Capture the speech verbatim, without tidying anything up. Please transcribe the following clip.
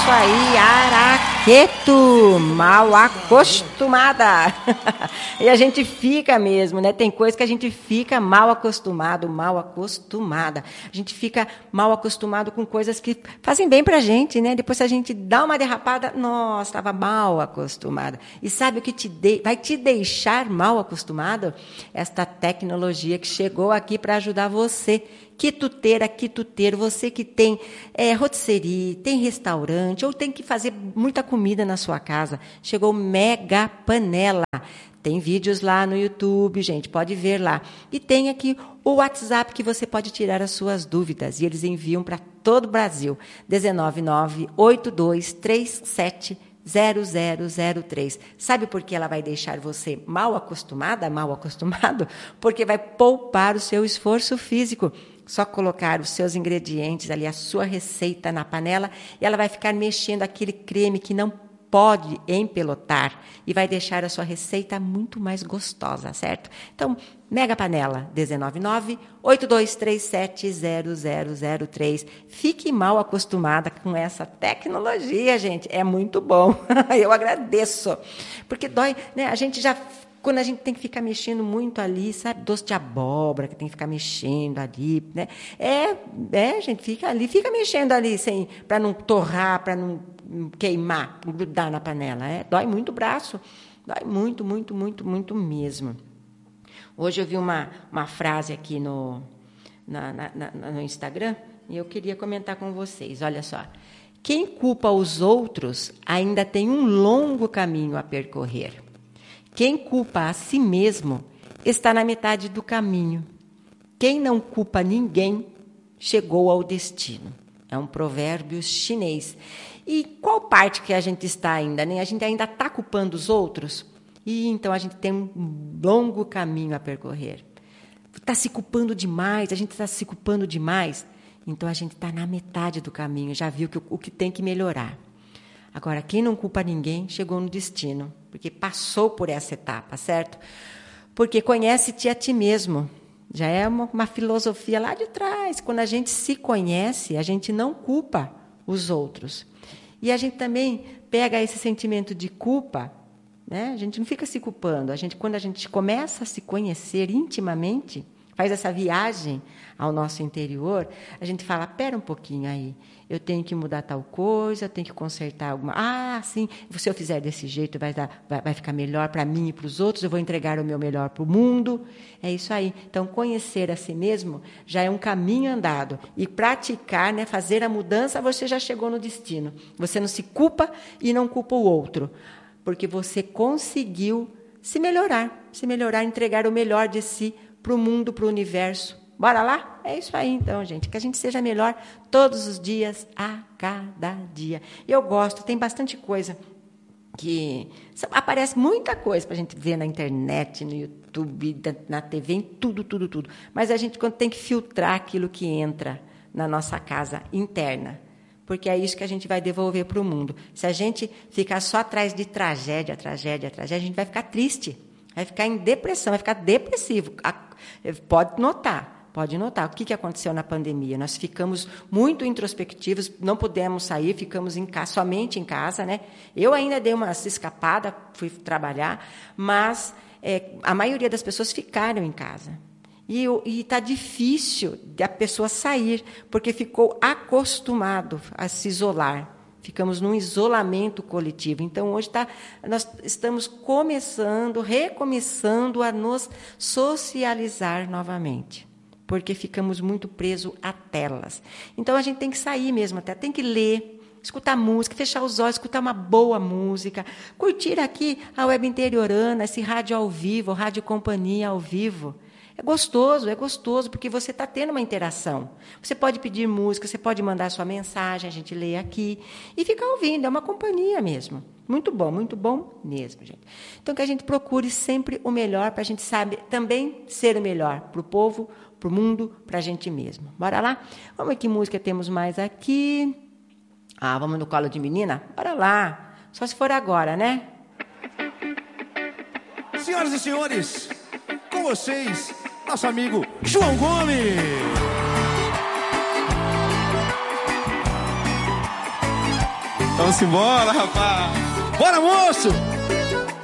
isso aí, Araqueto, mal acostumada. E a gente fica mesmo, né? Tem coisa que a gente fica mal acostumado, mal acostumada. A gente fica mal acostumado com coisas que fazem bem pra gente, né? Depois, se a gente dá uma derrapada, nossa, estava mal acostumada. E sabe o que te de... vai te deixar mal acostumado? Esta tecnologia que chegou aqui para ajudar você. Quituteira, quituteiro, você que tem é, rotisserie, tem restaurante, ou tem que fazer muita comida na sua casa. Chegou Mega Panela. Tem vídeos lá no YouTube, gente, pode ver lá. E tem aqui o WhatsApp que você pode tirar as suas dúvidas. E eles enviam para todo o Brasil. um nove nove oito dois três sete zero zero zero três. Sabe por que ela vai deixar você mal acostumada, mal acostumado? Porque vai poupar o seu esforço físico. Só colocar os seus ingredientes ali, a sua receita na panela, e ela vai ficar mexendo aquele creme que não pode empelotar e vai deixar a sua receita muito mais gostosa, certo? Então, Mega Panela, um nove nove oito dois três sete zero zero zero três. Fique mal acostumada com essa tecnologia, gente. É muito bom. Eu agradeço. Porque dói, né? A gente já... Quando a gente tem que ficar mexendo muito ali, sabe? Doce de abóbora, que tem que ficar mexendo ali, né? É, é, gente, fica ali, fica mexendo ali, sem, para não torrar, para não queimar, grudar na panela. É, dói muito o braço. Dói muito, muito, muito, muito mesmo. Hoje eu vi uma, uma frase aqui no, na, na, na, no Instagram e eu queria comentar com vocês. Olha só. Quem culpa os outros ainda tem um longo caminho a percorrer. Quem culpa a si mesmo está na metade do caminho. Quem não culpa ninguém chegou ao destino. É um provérbio chinês. E qual parte que a gente está ainda? Né? A gente ainda está culpando os outros? E então a gente tem um longo caminho a percorrer. Está se culpando demais, a gente está se culpando demais. Então a gente está na metade do caminho, já viu que o, o que tem que melhorar. Agora, quem não culpa ninguém, chegou no destino, porque passou por essa etapa, certo? Porque conhece-te a ti mesmo. Já é uma, uma filosofia lá de trás. Quando a gente se conhece, a gente não culpa os outros. E a gente também pega esse sentimento de culpa, né? A gente não fica se culpando. A gente, quando a gente começa a se conhecer intimamente, faz essa viagem ao nosso interior, a gente fala, pera um pouquinho aí, eu tenho que mudar tal coisa, eu tenho que consertar alguma... Ah, sim, se eu fizer desse jeito, vai, dar, vai, vai ficar melhor para mim e para os outros, eu vou entregar o meu melhor para o mundo. É isso aí. Então, conhecer a si mesmo já é um caminho andado. E praticar, né, fazer a mudança, você já chegou no destino. Você não se culpa e não culpa o outro, porque você conseguiu se melhorar, se melhorar, entregar o melhor de si para o mundo, para o universo. Bora lá? É isso aí, então, gente. Que a gente seja melhor todos os dias, a cada dia. Eu gosto, tem bastante coisa que... Aparece muita coisa para a gente ver na internet, no YouTube, na T V, em tudo, tudo, tudo. Mas a gente, quando tem que filtrar aquilo que entra na nossa casa interna, porque é isso que a gente vai devolver para o mundo. Se a gente ficar só atrás de tragédia, tragédia, tragédia, a gente vai ficar triste. Vai ficar em depressão, vai ficar depressivo. Pode notar. Pode notar, o que aconteceu na pandemia? Nós ficamos muito introspectivos, não pudemos sair, ficamos em casa, somente em casa, né? Eu ainda dei uma escapada, fui trabalhar, mas é, a maioria das pessoas ficaram em casa. E está difícil a pessoa sair, porque ficou acostumado a se isolar. Ficamos num isolamento coletivo. Então, hoje tá, nós estamos começando, recomeçando a nos socializar novamente, porque ficamos muito presos a telas. Então, a gente tem que sair mesmo, até tem que ler, escutar música, fechar os olhos, escutar uma boa música, curtir aqui a Web Interiorana, esse rádio ao vivo, Rádio Companhia ao vivo. É gostoso, é gostoso, porque você está tendo uma interação. Você pode pedir música, você pode mandar sua mensagem, a gente lê aqui, e ficar ouvindo, é uma companhia mesmo. Muito bom, muito bom mesmo, gente. Então, que a gente procure sempre o melhor, para a gente saber também ser o melhor para o povo, para o mundo, para a gente mesmo. Bora lá? Vamos ver que música temos mais aqui. Ah, vamos no colo de menina? Bora lá. Só se for agora, né? Senhoras e senhores, com vocês, nosso amigo João Gomes. Vamos embora, rapaz. Bora, moço!